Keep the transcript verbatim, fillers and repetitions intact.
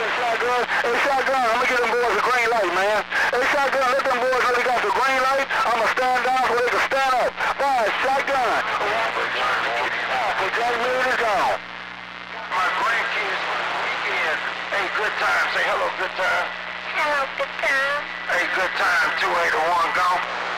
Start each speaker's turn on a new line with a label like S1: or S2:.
S1: Shotgun, hey, Shotgun, I'm gonna get them boys a green light, man. Hey, Shotgun, let them boys know they got the green light. I'm gonna stand down so they can stand up. Bye, Shotgun. For Jack Millard is gone. My grandkids for the weekend. Hey, good time. Say hello, good time.
S2: Hello, good time.
S1: Hey, good time. two eight one gone.